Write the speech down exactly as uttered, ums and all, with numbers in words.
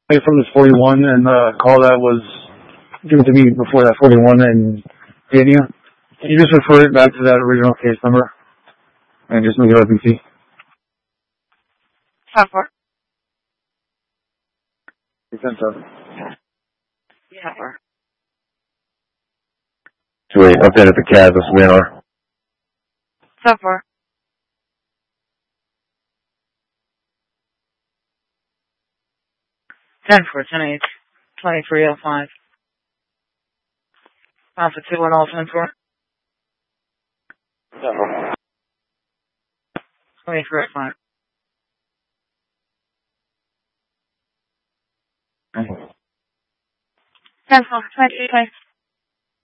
Hey, from this forty-one and the call that was given to me before that forty-one and Dania. Can you just refer it back to that original case number and just make it R P C? Five four. Ten seven. Yeah, four. Wait, updated the C A D, this is Manor. Five four. Ten four, ten eight, twenty three oh five. Alpha two one all ten four. Twenty three oh five. Ten four, twenty three, twenty.